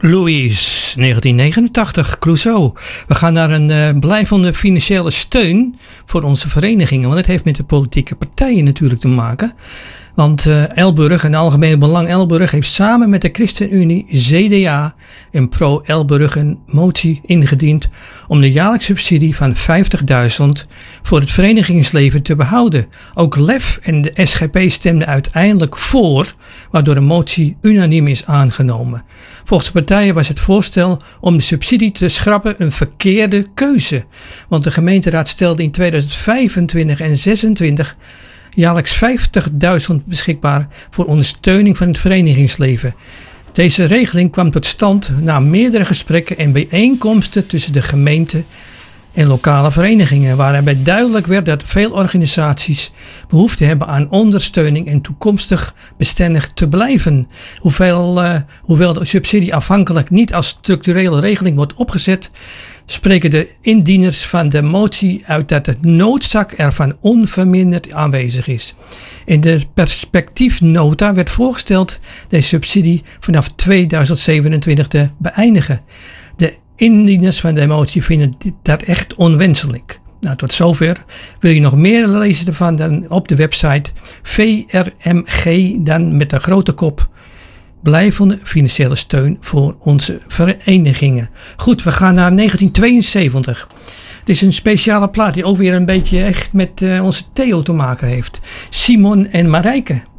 Louise, 1989, Clouseau. We gaan naar een blijvende financiële steun voor onze verenigingen. Want het heeft met de politieke partijen natuurlijk te maken. Want Elburg en Algemeen Belang Elburg heeft samen met de ChristenUnie CDA een pro-Elburg een motie ingediend om de jaarlijkse subsidie van 50.000 voor het verenigingsleven te behouden. Ook LEF en de SGP stemden uiteindelijk voor, waardoor de motie unaniem is aangenomen. Volgens de partijen was het voorstel om de subsidie te schrappen een verkeerde keuze. Want de gemeenteraad stelde in 2025 en 2026 jaarlijks 50.000 beschikbaar voor ondersteuning van het verenigingsleven. Deze regeling kwam tot stand na meerdere gesprekken en bijeenkomsten tussen de gemeente en lokale verenigingen, waarbij duidelijk werd dat veel organisaties behoefte hebben aan ondersteuning en toekomstig bestendig te blijven. Hoewel de subsidie afhankelijk niet als structurele regeling wordt opgezet, spreken de indieners van de motie uit dat het noodzaak ervan onverminderd aanwezig is. In de perspectiefnota werd voorgesteld de subsidie vanaf 2027 te beëindigen. De indieners van de motie vinden dat echt onwenselijk. Nou, tot zover. Wil je nog meer lezen ervan, dan op de website VRMG, dan met de grote kop blijvende financiële steun voor onze verenigingen. Goed, we gaan naar 1972. Het is een speciale plaat die ook weer een beetje echt met onze Theo te maken heeft. Simon en Marijke.